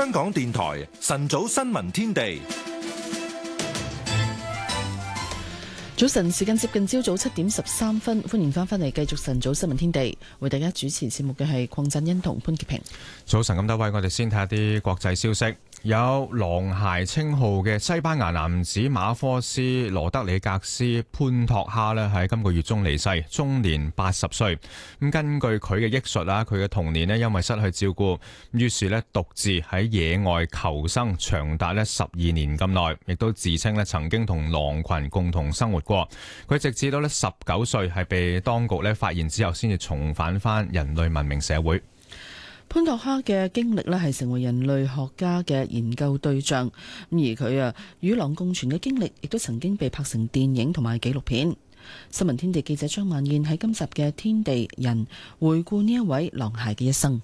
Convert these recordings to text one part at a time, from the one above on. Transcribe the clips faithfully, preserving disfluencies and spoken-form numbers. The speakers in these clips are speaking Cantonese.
香港電台晨早新聞天地。 早晨，時間接近朝早七點十三分，歡迎翻返嚟繼續晨早新聞天地，為大家主持節目嘅係鄺振欣同潘潔平。 早晨咁多位，我哋先睇下啲國際消息。有狼孩稱號嘅西班牙男子馬科斯羅德里格斯潘托哈呢喺今個月中離世，終年八十歲。咁根據佢嘅憶述啦，佢嘅童年呢因為失去照顧，於是呢獨自喺野外求生，長達呢十二年咁耐，亦都自稱呢曾經同狼群共同生活過。佢直至到呢十九歲係被當局呢發現之後，先至重返翻人類文明社會。 潘托哈嘅經歷咧係成為人類學家嘅研究對象，咁而佢啊與狼共存嘅經歷亦都曾經被拍成電影同埋紀錄片。新聞天地記者張萬燕喺今集嘅天地人回顧呢一位狼孩嘅一生。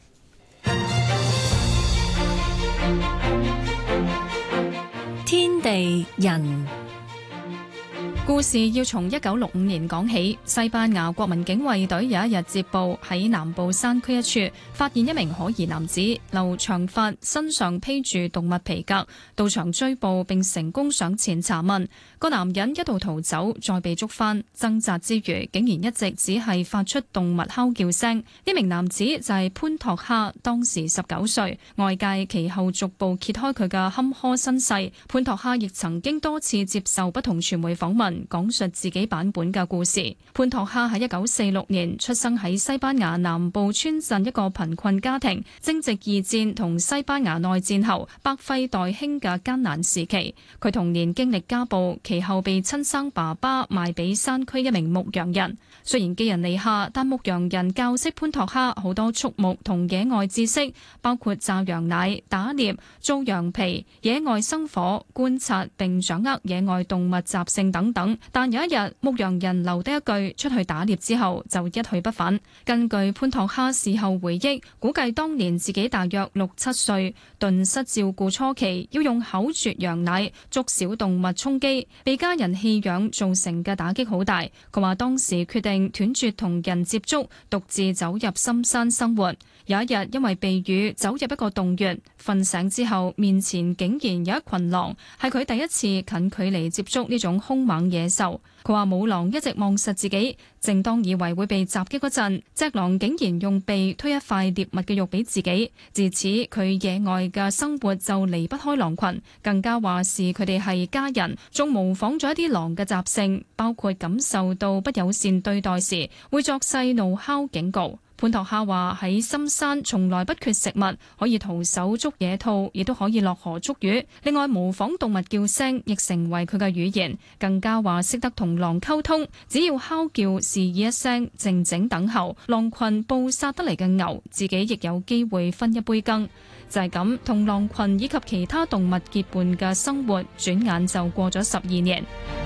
天地人故事要從一九六五年講起。西班牙國民警衛隊有一日接報喺南部山區一處發現一名可疑男子，留長髮，身上披住動物皮革，到場追捕並成功上前查問。個男人一度逃走，再被捉返，掙扎之餘竟然一直只係發出動物哮叫聲。呢名男子就係潘托哈，當時十九歲。外界其後逐步揭開佢嘅坎坷身世。潘托哈亦曾經多次接受不同傳媒訪問，講述自己版本嘅故事。潘托哈喺一九四六年出生喺西班牙南部村鎮一個貧困家庭，正值二戰同西班牙內戰後百廢待興嘅艱難時期。佢童年經歷家暴，其後被親生爸爸賣俾山區一名牧羊人。雖然寄人籬下，但牧羊人教識潘托哈好多畜牧同野外知識，包括榨羊奶、打獵、做羊皮、野外生火、觀察並掌握野外動物習性等等。但有一日，牧羊人留低一句：出去打獵之後就一去不返。根據潘托哈事後回憶，估計當年自己大約六七歲，頓失照顧初期，要用口啜羊奶捉小動物充飢，被家人棄養造成嘅打擊好大。佢話當時決定斷絕同人接觸，獨自走入深山生活。有一日因為避雨走入一個洞穴，瞓醒之後面前竟然有一群狼，係佢第一次近距離接觸呢種兇猛野獸。佢話母狼一直望實自己，正當以為會被襲擊嗰陣，隻狼竟然用鼻推一塊獵物嘅肉俾自己。自此佢野外嘅生活就離不開狼群，更加話是佢哋係家人，仲模仿咗一啲狼嘅習性，包括感受到不友善對待時會作勢怒哮警告。潘托哈話喺深山從來不缺食物，可以徒手捉野兔，亦都可以落河捉魚。另外模仿動物叫聲亦成為佢嘅語言，更加話識得同狼溝通，只要哮叫示意一聲，靜靜等候，狼群捕殺得嚟嘅牛，自己亦有機會分一杯羹。就係咁，同狼群以及其他動物結伴嘅生活，轉眼就過咗十二年。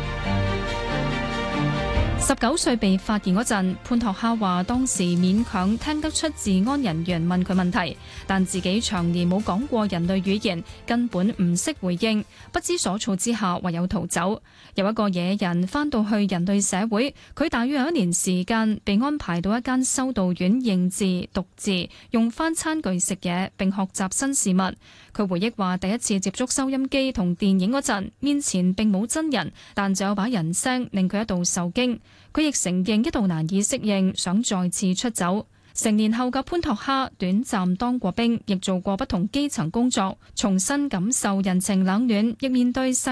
十九歲被發現嗰陣，潘托哈話當時勉強聽得出治安人員問佢問題，但自己長年冇講過人類語言，根本唔識回應，不知所措之下唯有逃走。有一個野人返到去人類社會，佢大約有一年時間被安排到一間修道院認字讀字，用翻餐具食嘢並學習新事物。佢回憶話第一次接觸收音機同電影嗰陣，面前並冇真人，但就有把人聲令佢一度受驚。佢亦承認一度難以適應，想再次出走。成年後嘅潘托哈短暫當過兵，亦做過不同基層工作，重新感受人情冷暖，亦面對世